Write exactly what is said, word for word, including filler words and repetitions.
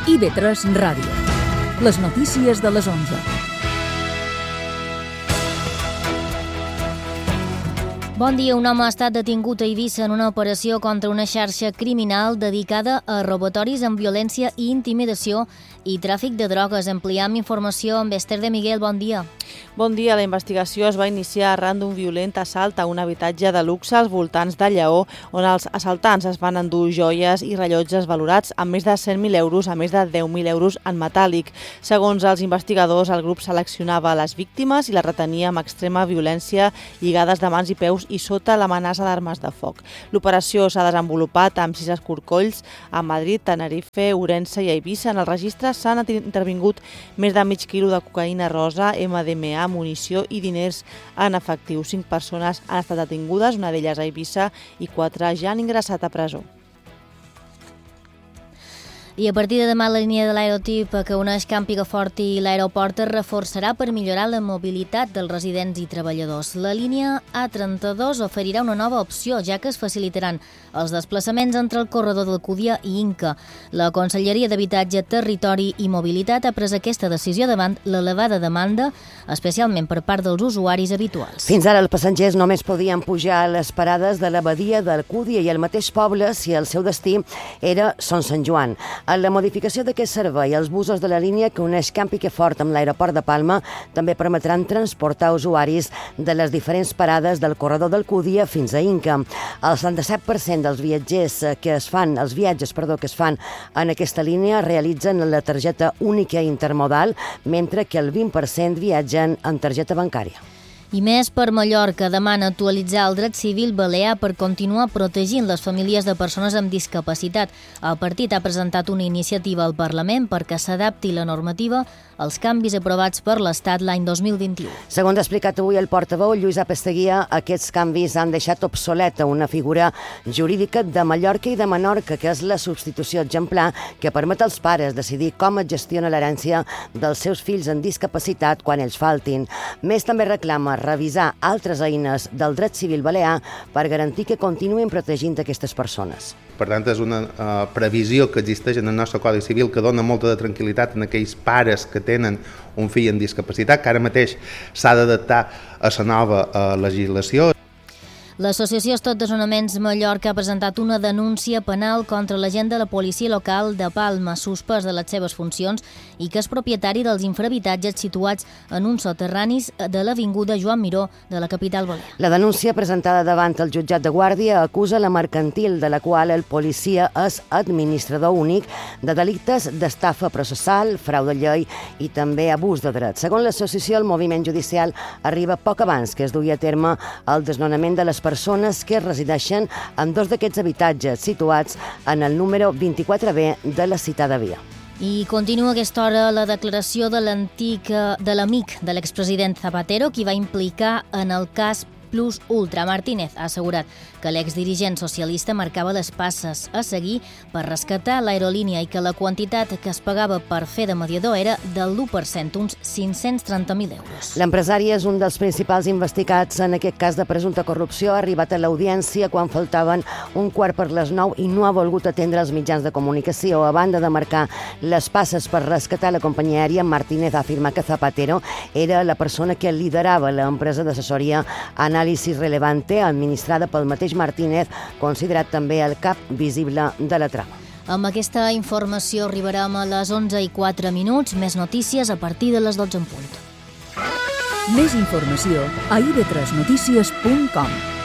I V tres Ràdio. Les notícies de les onze. Bon dia. Un home ha estat detingut a Eivissa en una operació contra una xarxa criminal dedicada a robatoris amb violència i intimidació i tràfic de drogues. Ampliem informació amb Esther de Miguel. Bon dia. Bon dia. La investigació es va iniciar arran d'un violent assalt a un habitatge de luxe als voltants de Lleó, on els assaltants es van endur joies i rellotges valorats amb més de cent mil euros, a més de deu mil euros en metàl·lic. Segons els investigadors, el grup seleccionava les víctimes i les retenia amb extrema violència, lligades de mans i peus i sota l'amenaça d'armes de foc. L'operació s'ha desenvolupat amb sis escorcolls a Madrid, Tenerife, Ourense i Eivissa. En el registre s'han intervingut més de mig quilo de cocaïna rosa, ema de ema a, munició i diners en efectiu. Cinc persones han estat detingudes, una d'elles a Eivissa, i quatre ja han ingressat a presó. I a partir de demà la línia de l'aerotip que uneix Can Picafort i l'aeroport es reforçarà per millorar la mobilitat dels residents i treballadors. La línia A trenta-dos oferirà una nova opció, ja que es facilitaran els desplaçaments entre el corredor d'Alcúdia i Inca. La Conselleria d'Habitatge, Territori i Mobilitat ha pres aquesta decisió davant l'elevada demanda, especialment per part dels usuaris habituals. Fins ara els passatgers només podien pujar a les parades de la badia d'Alcúdia i el mateix poble si el seu destí era Son Sant Joan. En la modificació d'aquest servei, els busos de la línia que uneix Can Picafort amb l'aeroport de Palma també permetran transportar usuaris de les diferents parades del corredor d'Alcúdia fins a Inca. El setanta-set per cent dels viatgers que es fan, els viatges perdó, que es fan en aquesta línia realitzen la targeta única intermodal, mentre que el vint per cent viatgen en targeta bancària. I més per Mallorca demana actualitzar el dret civil balear per continuar protegint les famílies de persones amb discapacitat. El partit ha presentat una iniciativa al Parlament perquè s'adapti la normativa als canvis aprovats per l'Estat l'any dos mil vint-i-u. Segons ha explicat avui el portaveu Lluís Apesteguia, aquests canvis han deixat obsoleta una figura jurídica de Mallorca i de Menorca, que és la substitució exemplar que permet als pares decidir com es gestiona l'herència dels seus fills amb discapacitat quan ells faltin. Més també reclama revisar altres eines del dret civil balear per garantir que continuïn protegint aquestes persones. Per tant, és una uh, previsió que existeix en el nostre Codi Civil que dona molta de tranquil·litat en aquells pares que tenen un fill amb discapacitat, que ara mateix s'ha d'adaptar a la nova uh, legislació. L'Associació Stop Desnonaments Mallorca ha presentat una denúncia penal contra l'agent de la policia local de Palma, suspès de les seves funcions i que és propietari dels infrahabitatges situats en uns soterranis de l'avinguda Joan Miró de la capital balear. La denúncia presentada davant el jutjat de Guàrdia acusa la mercantil, de la qual el policia és administrador únic, de delictes d'estafa processal, frau de llei i també abús de dret. Segons l'associació, el moviment judicial arriba poc abans que es dugui a terme el desnonament de les persones que resideixen en dos d'aquests habitatges situats en el número vint-i-quatre B de la citada via. I continua a aquesta hora la declaració de l'antic de l'amic de l'expresident Zapatero, qui va implicar en el cas Plus Ultra. Martínez ha assegurat que l'exdirigent socialista marcava les passes a seguir per rescatar l'aerolínia i que la quantitat que es pagava per fer de mediador era del l'u per cent, uns cinc-cents trenta mil euros. L'empresari és un dels principals investigats en aquest cas de presumpta corrupció. Ha arribat a l'audiència quan faltaven un quart per les nou i no ha volgut atendre els mitjans de comunicació. A banda de marcar les passes per rescatar la companyia aèria, Martínez ha afirmat que Zapatero era la persona que liderava l'empresa d'assessoria Anàlisis Relevante, administrada pel mateix Martínez, considerat també el cap visible de la trama. Amb aquesta informació arribarem a les onze i quatre minuts. Més notícies a partir de les dotze en punt. Més informació a i ve tres notícies punt com.